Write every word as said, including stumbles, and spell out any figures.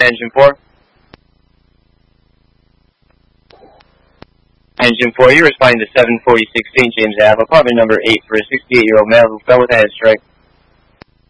Engine four. Engine four, you're responding to seven forty-six Saint James Avenue, apartment number eight, for a sixty-eight-year-old male who fell with a head strike.